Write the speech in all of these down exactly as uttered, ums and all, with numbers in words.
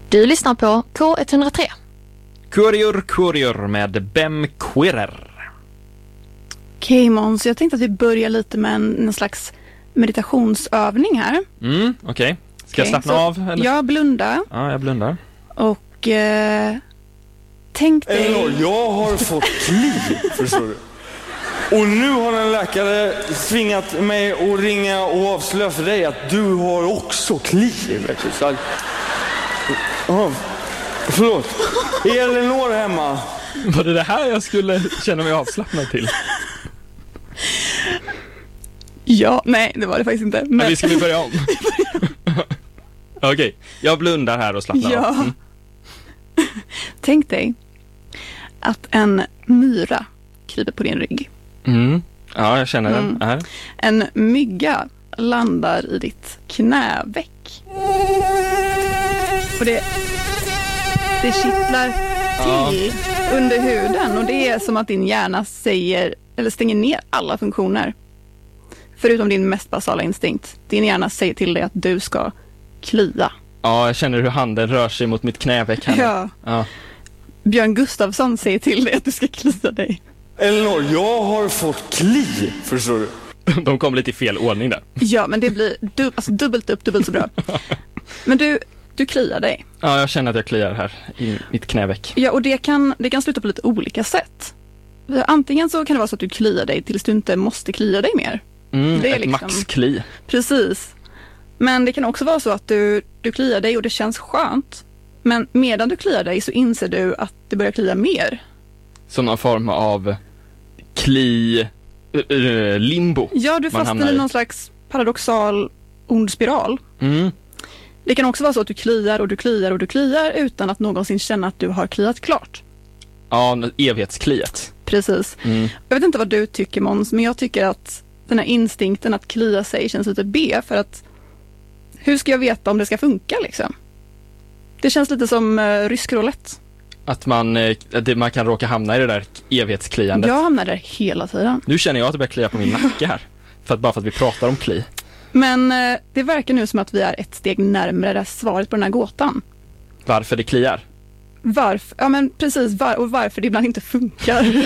Du lyssnar på K ett noll tre. Kurior, kurior med Bem Querer. Okej Måns, jag tänkte att vi börjar lite med en, en slags meditationsövning här. Mm, okej. Okay. Ska okay, jag slappna av? Eller? Jag blundar. Ja, jag blundar. Och eh, tänk dig... Elinor, jag har fått kli, förstår du. Och nu har en läkare tvingat mig att ringa och avslöja för dig att du har också kli. Så, oh, förlåt. Är Elinor hemma? Var det det här jag skulle känna mig avslappnad till? Ja, nej, det var det faktiskt inte. Men... Men vi ska vi börja om? Okej, okay, jag blundar här och slappnar ja. av. Mm. Tänk dig att en myra kryper på din rygg. Mm. Ja, jag känner den mm. här. En mygga landar i ditt knäveck. Och det, det kittlar till ja. under huden. Och det är som att din hjärna säger, eller stänger ner alla funktioner. Förutom din mest basala instinkt. Din hjärna säger till dig att du ska klia. Ja, jag känner hur handen rör sig mot mitt knäveck här. Ja. ja. Björn Gustafsson säger till dig att du ska klia dig. Elinor, jag har fått kli, förstår du. De kom lite i fel ordning där. Ja, men det blir dub- alltså dubbelt upp, dubbelt så bra. Men du, du kliar dig. Ja, jag känner att jag kliar här i mitt knäveck. Ja, och det kan, det kan sluta på lite olika sätt. Antingen så kan det vara så att du kliar dig tills du inte måste klia dig mer. Mm, det är ett liksom, maxkli. Precis. Men det kan också vara så att du, du kliar dig och det känns skönt. Men medan du kliar dig så inser du att det börjar klia mer. Som någon form av kli äh, limbo. Ja, du fastnar i någon slags paradoxal ond spiral. Mm. Det kan också vara så att du kliar och du kliar och du kliar utan att någonsin känna att du har kliat klart. Ja, evighetskliet. Precis. Mm. Jag vet inte vad du tycker, Måns, men jag tycker att den här instinkten att klia sig känns lite B, för att hur ska jag veta om det ska funka liksom? Det känns lite som uh, rysk roulette. Att man, eh, det, man kan råka hamna i det där evighetskliandet. Jag hamnar där hela tiden. Nu känner jag att det börjar klia på min nacke här. För att, bara för att vi pratar om kli. Men uh, det verkar nu som att vi är ett steg närmare det svaret på den här gåtan. Varför det kliar? Varför? Ja, men precis. Var, och varför det ibland inte funkar.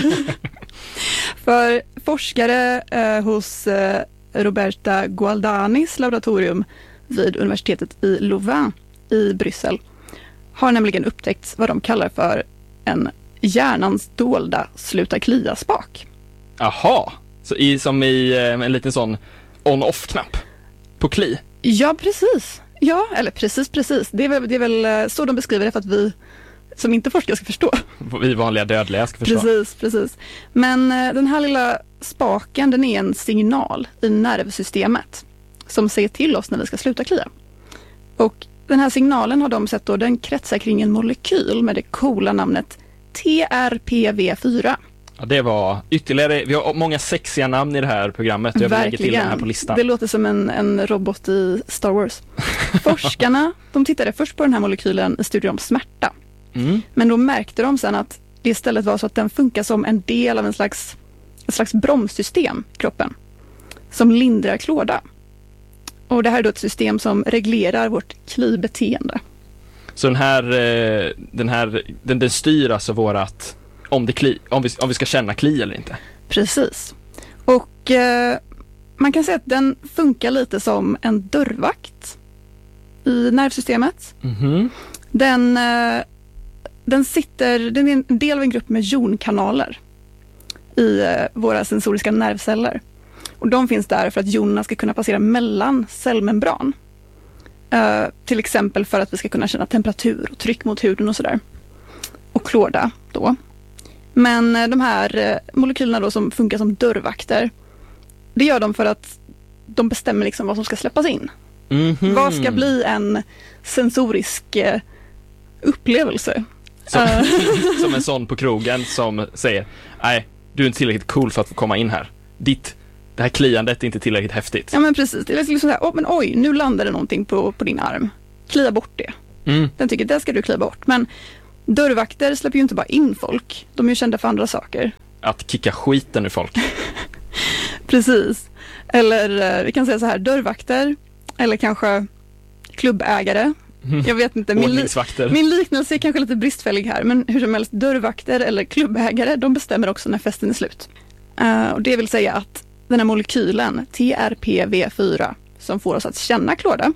För forskare uh, hos uh, Roberta Gualdanis laboratorium vid universitetet i Louvain i Bryssel har nämligen upptäckt vad de kallar för en hjärnans dolda sluta klia-spak. Aha, så i, som i eh, en liten sån on-off-knapp på kli? Ja, precis. Ja, eller precis, precis. Det är väl, det är väl så de beskriver det för att vi som inte forskar ska förstå. Vi vanliga dödliga ska förstå. Precis, precis. Men den här lilla spaken, den är en signal i nervsystemet som säger till oss när vi ska sluta klia. Och den här signalen har de sett då, den kretsar kring en molekyl med det coola namnet T R P V fyra. Ja, det var ytterligare, vi har många sexiga namn i det här programmet. Jag vill lägga till den här på listan. Det låter som en, en robot i Star Wars. Forskarna, de tittade först på den här molekylen i studier om smärta. Mm. Men då märkte de sen att det istället var så att den funkar som en del av en slags, ett slags bromssystem i kroppen som lindrar klåda. Och det här är då ett system som reglerar vårt klibeteende. Så den här, den här den, den styr alltså vårat, om, det kli, om, vi, om vi ska känna kli eller inte? Precis. Och eh, man kan säga att den funkar lite som en dörrvakt i nervsystemet. Mm-hmm. Den, eh, den sitter, den är en del av en grupp med jonkanaler i eh, våra sensoriska nervceller. Och de finns där för att jonerna ska kunna passera mellan cellmembran. Uh, till exempel för att vi ska kunna känna temperatur och tryck mot huden och sådär. Och klåda då. Men uh, de här uh, molekylerna då som funkar som dörrvakter, det gör de för att de bestämmer liksom vad som ska släppas in. Mm-hmm. Vad ska bli en sensorisk uh, upplevelse. Som, uh. som en sån på krogen som säger, nej, du är inte tillräckligt cool för att få komma in här. Ditt Det här kliandet är inte tillräckligt häftigt. Ja, men precis. Det är liksom så här, oh, men oj, nu landade någonting på, på din arm. Klia bort det. Mm. Den tycker, det ska du klia bort. Men dörrvakter släpper ju inte bara in folk. De är ju kända för andra saker. Att kicka skiten ur folk. Precis. Eller vi kan säga så här, dörrvakter. Eller kanske klubbägare. Jag vet inte, min, li- Ordningsvakter. min liknelse är kanske lite bristfällig här, men hur som helst, dörrvakter eller klubbägare, de bestämmer också när festen är slut. Uh, och det vill säga att den här molekylen, T R P V fyra, som får oss att känna klåda,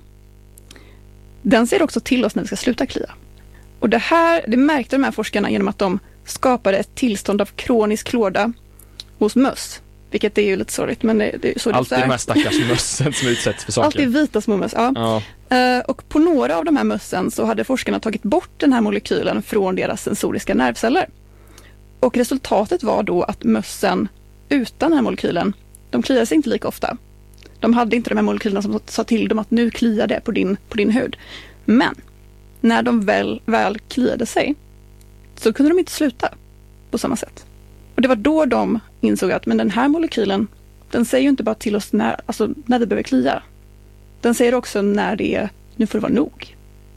den ser också till oss när vi ska sluta klia. Och det här, det märkte de här forskarna genom att de skapade ett tillstånd av kronisk klåda hos möss. Vilket är ju lite sorgligt, men det, det är så det är. Alltid de här stackars mössen som utsätts för saker. Alltid vita små möss, ja. Ja. Uh, och på några av de här mössen så hade forskarna tagit bort den här molekylen från deras sensoriska nervceller. Och resultatet var då att mössen utan den här molekylen, de kliade sig inte lika ofta. De hade inte de här molekylerna som sa till dem att nu kliar det på din, på din hud. Men när de väl, väl kliade sig så kunde de inte sluta på samma sätt. Och det var då de insåg att men den här molekylen, den säger ju inte bara till oss när, alltså, när vi behöver klia. Den säger också när det är, nu får det vara nog.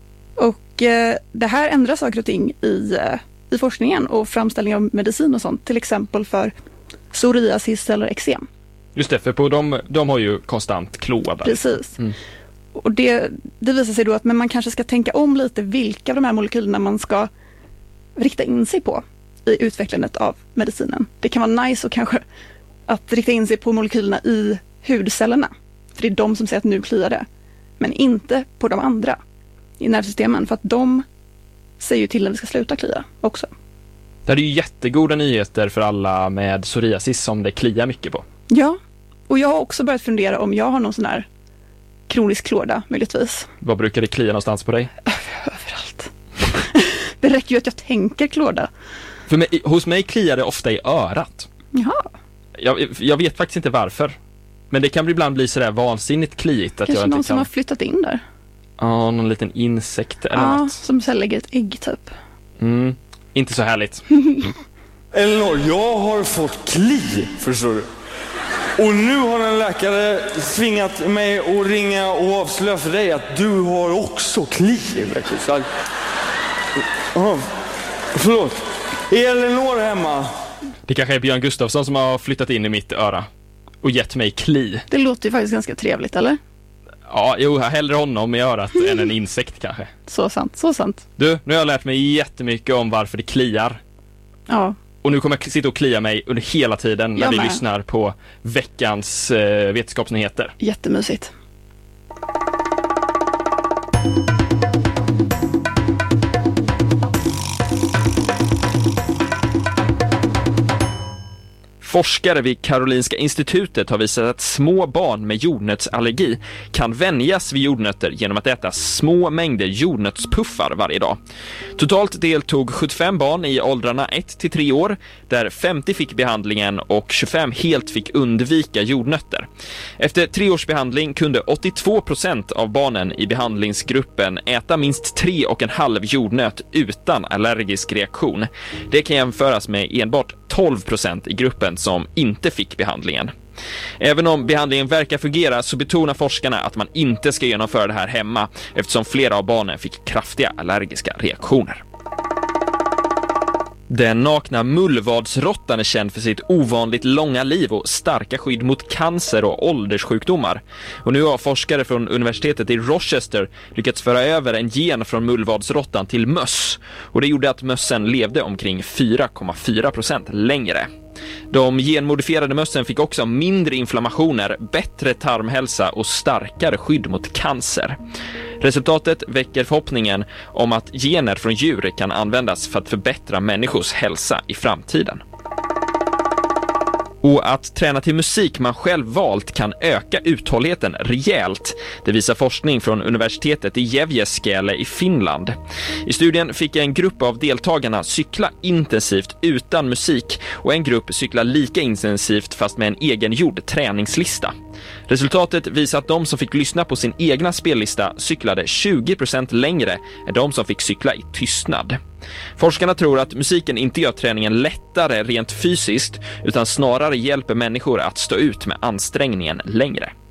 Och eh, det här ändrar saker och ting i, eh, i forskningen och framställning av medicin och sånt. Till exempel för psoriasis eller eksem. Just det, för på dem, de har ju konstant klåda. Precis. Mm. Och det, det visar sig då att men man kanske ska tänka om lite vilka av de här molekylerna man ska rikta in sig på i utvecklandet av medicinen. Det kan vara nice och kanske att rikta in sig på molekylerna i hudcellerna. För det är de som säger att nu kliar det. Men inte på de andra i nervsystemen. För att de säger ju till när vi ska sluta klia också. Det är ju jättegoda nyheter för alla med psoriasis som det kliar mycket på. Ja, och jag har också börjat fundera om jag har någon sån här kronisk klåda möjligtvis. Vad brukar det klia någonstans på dig? Överallt. Det räcker ju att jag tänker klåda. För mig, hos mig kliar det ofta i örat. Jaha. Jag, jag vet faktiskt inte varför. Men det kan ibland bli sådär vansinnigt kliigt. Att Kanske jag inte någon som kan... har flyttat in där. Ja, någon liten insekt eller Ja, något. som så lägger ett ägg typ. Mm, inte så härligt. Elinor, jag har fått kli, förstår du. Och nu har en läkare tvingat mig att ringa och avslöja för dig att du har också kli. Så att... oh, förlåt. Är Elinor hemma? Det kanske är Björn Gustafsson som har flyttat in i mitt öra och gett mig kli. Det låter ju faktiskt ganska trevligt, eller? Ja, jo, hellre honom i örat än en insekt kanske. Så sant, så sant. Du, nu har jag lärt mig jättemycket om varför det kliar. Ja. Och nu kommer jag sitta och klia mig under hela tiden när Jag vi med. lyssnar på veckans eh, vetenskapsnyheter. Jättemysigt. Forskare vid Karolinska institutet har visat att små barn med jordnötsallergi kan vänjas vid jordnötter genom att äta små mängder jordnötspuffar varje dag. Totalt deltog sjuttiofem barn i åldrarna ett till tre år, där femtio fick behandlingen och tjugofem helt fick undvika jordnötter. Efter tre års behandling kunde åttiotvå procent av barnen i behandlingsgruppen äta minst tre och en halv jordnöt utan allergisk reaktion. Det kan jämföras med enbart tolv procent i gruppen som inte fick behandlingen. Även om behandlingen verkar fungera så betonar forskarna att man inte ska genomföra det här hemma eftersom flera av barnen fick kraftiga allergiska reaktioner. Den nakna mullvadsråttan är känd för sitt ovanligt långa liv och starka skydd mot cancer och ålderssjukdomar. Och nu har forskare från universitetet i Rochester lyckats föra över en gen från mullvadsråttan till möss. Och det gjorde att mössen levde omkring fyra komma fyra procent längre. De genmodifierade mössen fick också mindre inflammationer, bättre tarmhälsa och starkare skydd mot cancer. Resultatet väcker förhoppningen om att gener från djur kan användas för att förbättra människors hälsa i framtiden. Och att träna till musik man själv valt kan öka uthålligheten rejält. Det visar forskning från universitetet i Jävjeskele i Finland. I studien fick en grupp av deltagarna cykla intensivt utan musik och en grupp cykla lika intensivt fast med en egengjord träningslista. Resultatet visar att de som fick lyssna på sin egna spellista cyklade tjugo procent längre än de som fick cykla i tystnad. Forskarna tror att musiken inte gör träningen lättare rent fysiskt utan snarare hjälper människor att stå ut med ansträngningen längre.